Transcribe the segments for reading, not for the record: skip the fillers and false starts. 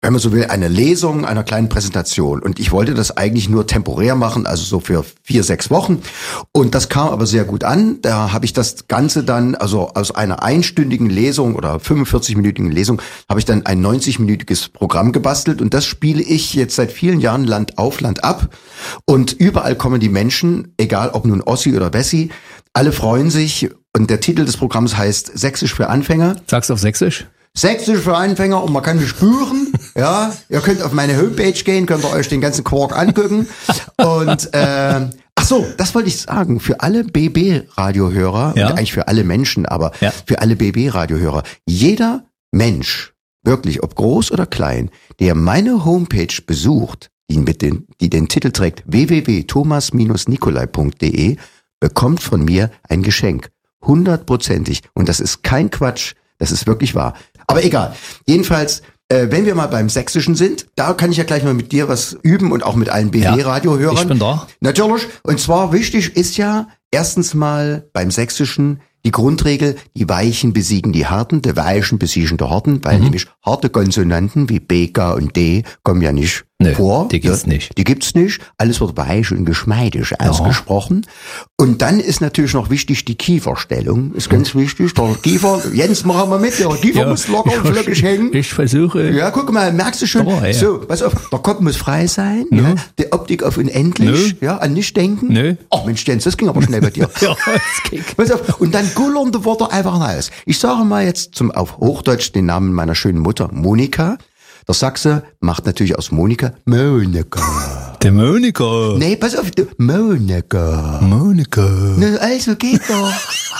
wenn man so will, eine Lesung einer kleinen Präsentation. Und ich wollte das eigentlich nur temporär machen, also so für 4-6 Wochen. Und das kam aber sehr gut an. Da habe ich das Ganze dann, also aus einer einstündigen Lesung oder 45-minütigen Lesung, habe ich dann ein 90-minütiges Programm gebastelt. Und das spiele ich jetzt seit vielen Jahren Land auf, Land ab. Und überall kommen die Menschen, egal ob nun Ossi oder Bessi, alle freuen sich. Und der Titel des Programms heißt Sächsisch für Anfänger. Sagst du auf Sächsisch? Sächsisch für Anfänger und man kann mich spüren. Ja, ihr könnt auf meine Homepage gehen, könnt ihr euch den ganzen Quark angucken. Und ach so, das wollte ich sagen. Für alle BB-Radiohörer, und eigentlich für alle Menschen, aber für alle BB-Radiohörer, jeder Mensch, wirklich, ob groß oder klein, der meine Homepage besucht, die den Titel trägt www.thomas-nicolai.de, bekommt von mir ein Geschenk. 100%ig. Und das ist kein Quatsch. Das ist wirklich wahr. Aber egal. Jedenfalls, wenn wir mal beim Sächsischen sind, da kann ich ja gleich mal mit dir was üben und auch mit allen BB-Radiohörern. Ich bin da. Natürlich. Und zwar wichtig ist ja erstens mal beim Sächsischen die Grundregel, die Weichen besiegen die Harten, die Weichen besiegen die Harten, weil nämlich harte Konsonanten wie B, K und D kommen ja nicht vor. Die gibt's nicht. Die gibt's nicht. Alles wird weich und geschmeidig ausgesprochen. Und dann ist natürlich noch wichtig die Kieferstellung. Ist ganz wichtig. Der Kiefer, Jens, machen wir mit. Der Kiefer muss locker und flockig hängen. Ich versuche. Ja, guck mal, merkst du schon. So, pass auf, der Kopf muss frei sein. Ja, die Optik auf unendlich. Ja, an nicht denken. Ach Mensch, Jens, das ging aber schnell bei dir. Ja, das ging. Pass auf, und dann gullernde Worte einfach raus. Ich sage mal jetzt auf Hochdeutsch den Namen meiner schönen Mutter, Monika. Der Sachse macht natürlich aus Monika Monika. Der Monika. Nee, pass auf, Monika. Monika. Na, also geht doch.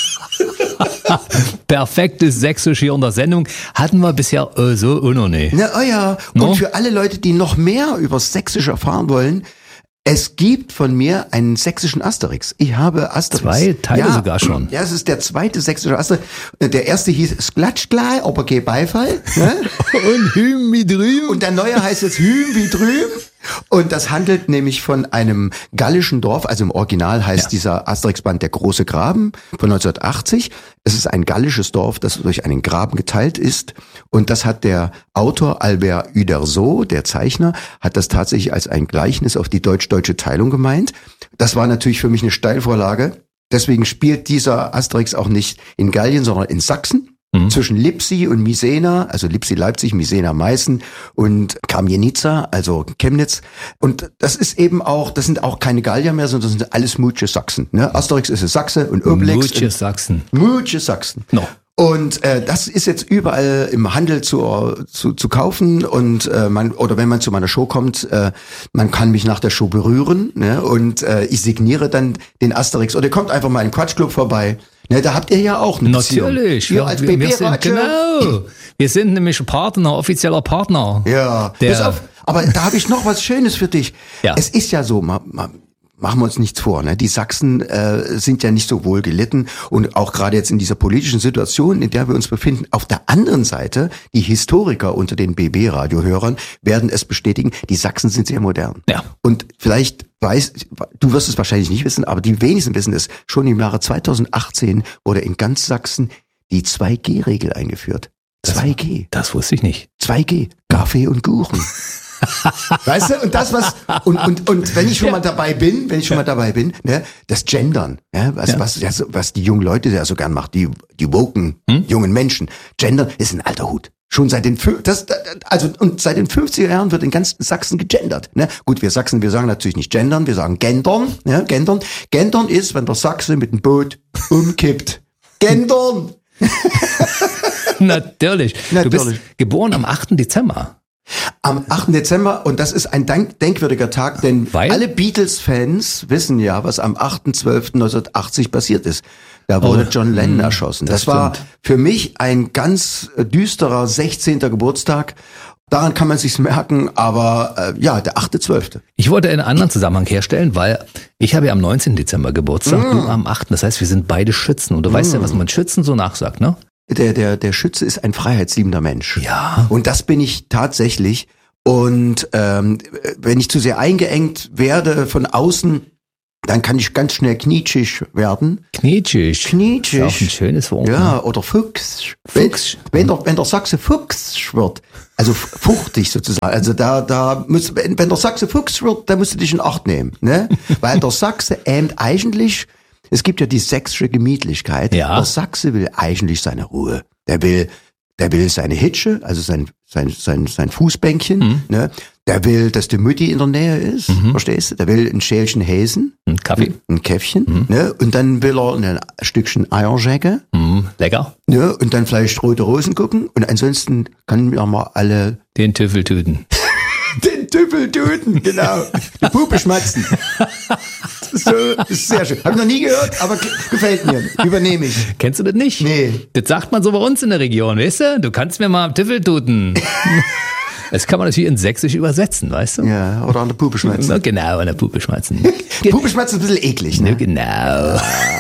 Perfektes Sächsisch hier in der Sendung. Hatten wir bisher so auch noch nicht. Na, oh ja. Und für alle Leute, die noch mehr über Sächsisch erfahren wollen, es gibt von mir einen sächsischen Asterix. Ich habe Asterix. 2 Teile sogar schon. Ja, es ist der zweite sächsische Asterix. Der erste hieß Sklatschglei, aber kein Beifall. Ne? Und Hüm wie drüben. Und der neue heißt jetzt Hüm wie drüben. Und das handelt nämlich von einem gallischen Dorf, also im Original heißt dieser Asterix-Band der Große Graben von 1980. Es ist ein gallisches Dorf, das durch einen Graben geteilt ist. Und das hat der Autor Albert Uderzo, der Zeichner, hat das tatsächlich als ein Gleichnis auf die deutsch-deutsche Teilung gemeint. Das war natürlich für mich eine Steilvorlage. Deswegen spielt dieser Asterix auch nicht in Gallien, sondern in Sachsen. Zwischen Lipsi und Misena, also Lipsi Leipzig, Misena Meißen und Kamienica, also Chemnitz. Und das ist eben auch, das sind auch keine Gallier mehr, sondern das sind alles Mutsche Sachsen. Ne? Asterix ist ein Sachse und Obelix. Mutsche Sachsen. Mutsche Sachsen. No. Und das ist jetzt überall im Handel zu kaufen und oder wenn man zu meiner Show kommt, man kann mich nach der Show berühren, ne? Und ich signiere dann den Asterix oder kommt einfach mal im Quatschclub vorbei. Ne, da habt ihr ja auch eine Beziehung. Natürlich. Wir als wir sind, genau. Wir sind nämlich Partner, offizieller Partner. Ja. Pass auf, aber da habe ich noch was Schönes für dich. Ja. Es ist ja so, machen wir uns nichts vor, ne? Die Sachsen sind ja nicht so wohl gelitten und auch gerade jetzt in dieser politischen Situation, in der wir uns befinden. Auf der anderen Seite, die Historiker unter den BB-Radiohörern werden es bestätigen, die Sachsen sind sehr modern. Ja. Und vielleicht du wirst es wahrscheinlich nicht wissen, aber die wenigsten wissen es, schon im Jahre 2018 wurde in ganz Sachsen die 2G-Regel eingeführt. 2G. Das wusste ich nicht. 2G. Kaffee und Kuchen. Weißt du, und das und wenn ich schon mal dabei bin, ne, das Gendern, ja, was die jungen Leute ja so gern macht, die woken jungen Menschen. Gendern ist ein alter Hut. Schon seit den seit den 50er Jahren wird in ganz Sachsen gegendert, ne? Gut, wir Sachsen, wir sagen natürlich nicht gendern, wir sagen gendern, ja, gendern. Gendern ist, wenn der Sachse mit dem Boot umkippt. Gendern. Natürlich. Du bist geboren am 8. Dezember. Am 8. Dezember und das ist ein denkwürdiger Tag, denn alle Beatles-Fans wissen ja, was am 8.12.1980 passiert ist. Da wurde John Lennon erschossen. Das war für mich ein ganz düsterer 16. Geburtstag. Daran kann man sich's merken, aber der 8.12. Ich wollte einen anderen Zusammenhang herstellen, weil ich habe ja am 19. Dezember Geburtstag, du am 8. Das heißt, wir sind beide Schützen und du weißt ja, was man Schützen so nachsagt, ne? Der Schütze ist ein freiheitsliebender Mensch. Ja. Und das bin ich tatsächlich. Und wenn ich zu sehr eingeengt werde von außen, dann kann ich ganz schnell knietschig werden. Knietschig? Knietschig. Ist auch ein schönes Wort. Ja, oder Fuchs. Wenn der Sachse Fuchs wird, also fuchtig sozusagen. Also da muss, wenn der Sachse Fuchs wird, dann musst du dich in Acht nehmen, ne? Weil der Sachse eigentlich, es gibt ja die sächsische Gemütlichkeit. Ja. Der Sachse will eigentlich seine Ruhe. Der will seine Hitsche, also sein Fußbänkchen, ne? Der will, dass die Mutti in der Nähe ist, verstehst du? Der will ein Schälchen Häsen. Ein Kaffee. Ein Käffchen, ne? Und dann will er ein Stückchen Eierschecke. Lecker. Ne? Und dann vielleicht Rote Rosen gucken. Und ansonsten können wir mal alle Den Tüffeltüten. den Tüffel töten, genau. Die Puppe schmatzen. Das ist sehr schön. Hab ich noch nie gehört, aber gefällt mir. Übernehme ich. Kennst du das nicht? Nee. Das sagt man so bei uns in der Region, weißt du? Du kannst mir mal Tüffeltuten. Das kann man natürlich in Sächsisch übersetzen, weißt du? Ja, oder an der Puppe schmatzen. Na, genau, an der Puppe schmatzen. Puppe schmatzen ist ein bisschen eklig, Ja, ne? genau.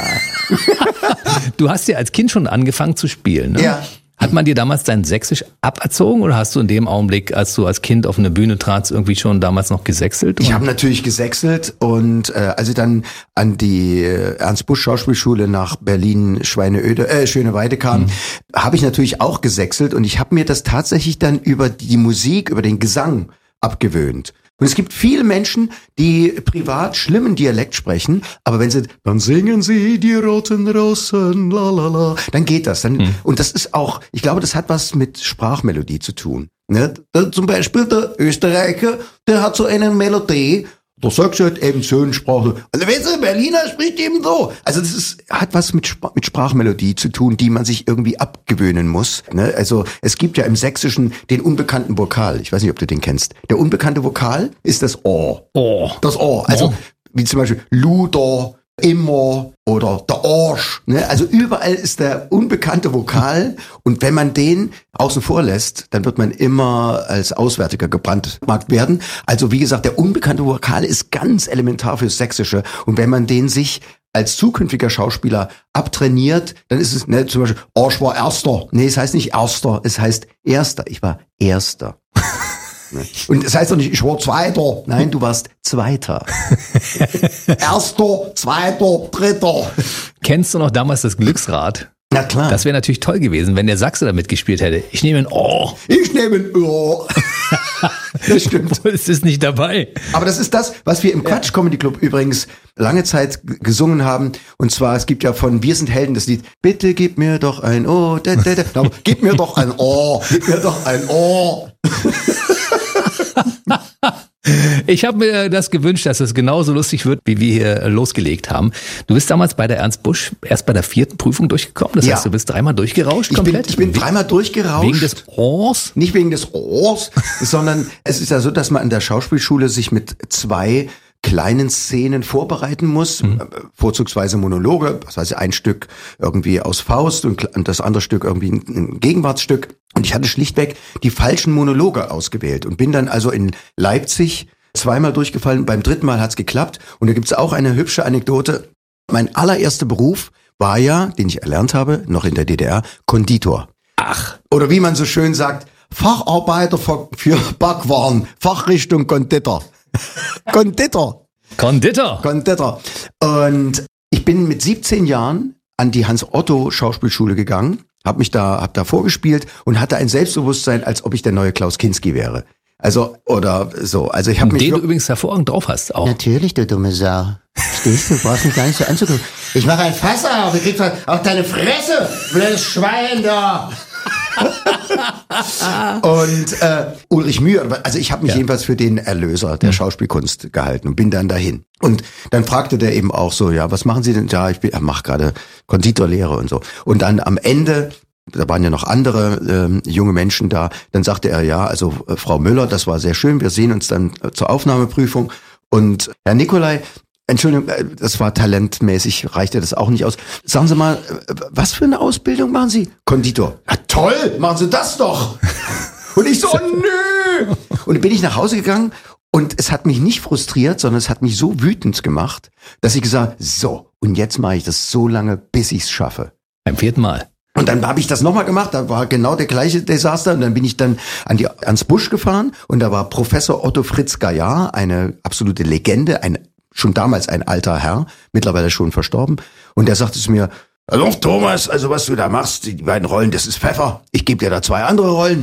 Du hast ja als Kind schon angefangen zu spielen, ne? Ja. Hat man dir damals dein Sächsisch aberzogen oder hast du in dem Augenblick, als du als Kind auf eine Bühne tratst, irgendwie schon damals noch gesächselt? Ich habe natürlich gesächselt und als ich dann an die Ernst-Busch-Schauspielschule nach Berlin Schöneweide kam, habe ich natürlich auch gesächselt und ich habe mir das tatsächlich dann über die Musik, über den Gesang abgewöhnt. Und es gibt viele Menschen, die privat schlimmen Dialekt sprechen, aber wenn sie, dann singen sie die roten Rosen, la la la, dann geht das. Dann, und das ist auch, ich glaube, das hat was mit Sprachmelodie zu tun. Ne? Zum Beispiel der Österreicher, der hat so eine Melodie, der sagt halt eben so eine Sprache. Also weißt du, Berliner spricht eben so. Also das hat was mit Sprachmelodie zu tun, die man sich irgendwie abgewöhnen muss. Ne? Also es gibt ja im Sächsischen den unbekannten Vokal. Ich weiß nicht, ob du den kennst. Der unbekannte Vokal ist das O. Oh. Das O. Also wie zum Beispiel Luder, immer oder der Arsch. Ne? Also überall ist der unbekannte Vokal und wenn man den außen vor lässt, dann wird man immer als Auswärtiger gebrandmarkt werden. Also wie gesagt, der unbekannte Vokal ist ganz elementar fürs Sächsische und wenn man den sich als zukünftiger Schauspieler abtrainiert, dann ist es, ne, zum Beispiel, Arsch war Erster. Nee, es heißt nicht Erster, es heißt Erster. Ich war Erster. Und es heißt doch nicht, ich war Zweiter. Nein, du warst Zweiter. Erster, Zweiter, Dritter. Kennst du noch damals das Glücksrad? Na klar. Das wäre natürlich toll gewesen, wenn der Sachse da mitgespielt hätte. Ich nehme ein Oh. Ich nehme ein Ohr. Das stimmt. Es ist nicht dabei. Aber das ist das, was wir im Quatsch Comedy Club übrigens lange Zeit gesungen haben. Und zwar, es gibt ja von Wir sind Helden das Lied, bitte gib mir doch ein Ohr. Gib mir doch ein Ohr. Gib mir doch ein Ohr. Ich habe mir das gewünscht, dass es genauso lustig wird, wie wir hier losgelegt haben. Du bist damals bei der Ernst Busch erst bei der 4. Prüfung durchgekommen. Das heißt, du bist 3-mal durchgerauscht komplett? Ich bin 3-mal durchgerauscht. Wegen des Ohrs? Nicht wegen des Ohrs, sondern es ist ja so, dass man an der Schauspielschule sich mit 2 kleinen Szenen vorbereiten muss, vorzugsweise Monologe, was heißt ein Stück irgendwie aus Faust und das andere Stück irgendwie ein Gegenwartsstück. Und ich hatte schlichtweg die falschen Monologe ausgewählt und bin dann also in Leipzig 2-mal durchgefallen. Beim 3. Mal hat's geklappt. Und da gibt's auch eine hübsche Anekdote. Mein allererster Beruf war ja, den ich erlernt habe, noch in der DDR, Konditor. Ach. Oder wie man so schön sagt, Facharbeiter für Backwaren, Fachrichtung Konditor. Konditor. Und ich bin mit 17 Jahren an die Hans-Otto-Schauspielschule gegangen, hab da vorgespielt und hatte ein Selbstbewusstsein, als ob ich der neue Klaus Kinski wäre. Also, oder so. Also ich habe mich. Den du übrigens hervorragend drauf hast, auch. Natürlich, du dumme Sau. Stehst du, brauchst mich gar nicht so anzugucken. Ich mache ein Fass auf, ich krieg auf deine Fresse, blödes Schwein da. Und Ulrich Mühe, also ich habe mich jedenfalls für den Erlöser der Schauspielkunst gehalten und bin dann dahin. Und dann fragte der eben auch so, ja, was machen Sie denn? Ja, ich mache gerade Konditorlehre und so. Und dann am Ende, da waren ja noch andere junge Menschen da, dann sagte er, ja, also Frau Müller, das war sehr schön, wir sehen uns dann zur Aufnahmeprüfung. Und Herr Nicolai, Entschuldigung, das war talentmäßig, reichte das auch nicht aus. Sagen Sie mal, was für eine Ausbildung machen Sie? Konditor. Ja, toll, machen Sie das doch. Und ich so, nö. Und dann bin ich nach Hause gegangen und es hat mich nicht frustriert, sondern es hat mich so wütend gemacht, dass ich gesagt habe, so, und jetzt mache ich das so lange, bis ich es schaffe. Beim 4. Mal. Und dann habe ich das nochmal gemacht, da war genau der gleiche Desaster und dann bin ich dann an die Ernst Busch gefahren und da war Professor Otto Fritz Gaillard, eine absolute Legende, schon damals ein alter Herr, mittlerweile schon verstorben. Und der sagte zu mir, also Thomas, also was du da machst, die beiden Rollen, das ist Pfeffer. Ich gebe dir da 2 andere Rollen.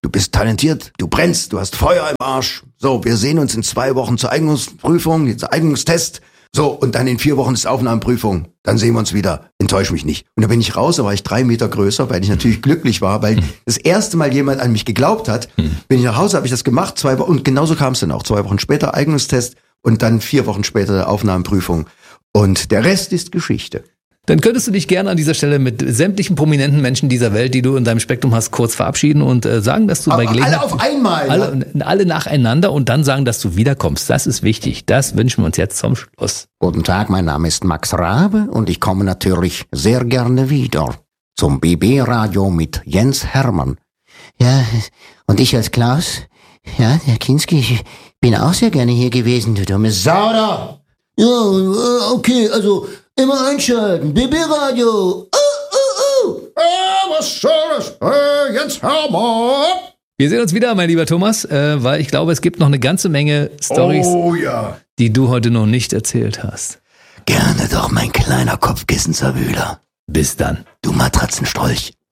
du bist talentiert, du brennst, du hast Feuer im Arsch. So, wir sehen uns in 2 Wochen zur Eignungsprüfung, jetzt Eignungstest. So, und dann in 4 Wochen ist Aufnahmeprüfung. Dann sehen wir uns wieder. Enttäusch mich nicht. Und da bin ich raus, da war ich 3 Meter größer, weil ich natürlich glücklich war, weil das erste Mal jemand an mich geglaubt hat. Bin ich nach Hause, habe ich das gemacht, 2 Wochen, und genauso kam es dann auch. 2 Wochen später Eignungstest und dann 4 Wochen später Aufnahmeprüfung. Und der Rest ist Geschichte. Dann könntest du dich gerne an dieser Stelle mit sämtlichen prominenten Menschen dieser Welt, die du in deinem Spektrum hast, kurz verabschieden und sagen, dass du bei Gelegenheit... Alle auf einmal! Alle nacheinander und dann sagen, dass du wiederkommst. Das ist wichtig. Das wünschen wir uns jetzt zum Schluss. Guten Tag, mein Name ist Max Rabe und ich komme natürlich sehr gerne wieder zum BB-Radio mit Jens Hermann. Ja, und ich als Klaus, ja, der Kinski, ich bin auch sehr gerne hier gewesen, du dumme Sau da! Ja, okay, also immer einschalten, BB-Radio. Was soll das? Jens Hermann! Wir sehen uns wieder, mein lieber Thomas, weil ich glaube, es gibt noch eine ganze Menge Storys, die du heute noch nicht erzählt hast. Gerne doch, mein kleiner Kopfkissenzerwühler. Bis dann. Du Matratzenstrolch.